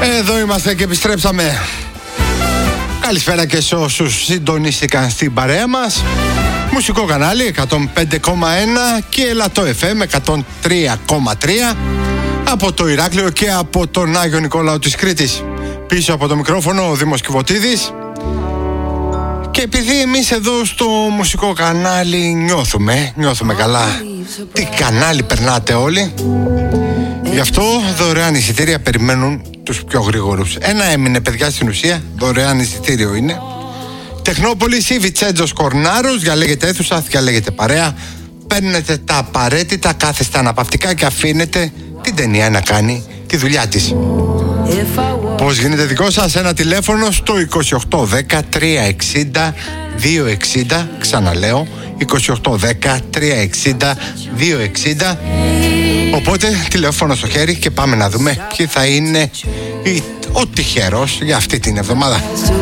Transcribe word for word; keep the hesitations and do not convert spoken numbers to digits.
Εδώ είμαστε και επιστρέψαμε. Καλησπέρα και σε όσους συντονίστηκαν στην παρέα μας. Μουσικό κανάλι εκατόν πέντε κόμμα ένα και Ελαττό εφ εμ εκατόν τρία κόμμα τρία από το Ηράκλειο και από τον Άγιο Νικόλαο της Κρήτης. Πίσω από το μικρόφωνο ο Δήμος Κιβωτίδης. Και επειδή εμείς εδώ στο μουσικό κανάλι νιώθουμε, νιώθουμε καλά τι κανάλι περνάτε όλοι, γι' αυτό δωρεάν εισιτήρια περιμένουν τους πιο γρήγορους. Ένα έμεινε, παιδιά, στην ουσία, δωρεάν εισιτήριο είναι. Τεχνόπολης ή Βιτσέντζος Κορνάρος, διαλέγετε αίθουσα, διαλέγετε παρέα, παίρνετε τα απαραίτητα, κάθεστε αναπαυτικά και αφήνετε την ταινία να κάνει τη δουλειά της. Πώς γίνεται δικό σας? Ένα τηλέφωνο στο είκοσι οκτώ δέκα τριακόσια εξήντα διακόσια εξήντα, ξαναλέω είκοσι οκτώ δέκα τριακόσια εξήντα διακόσια εξήντα. Οπότε τηλέφωνο στο χέρι και πάμε να δούμε ποιοι θα είναι ο τυχερός για αυτή την εβδομάδα.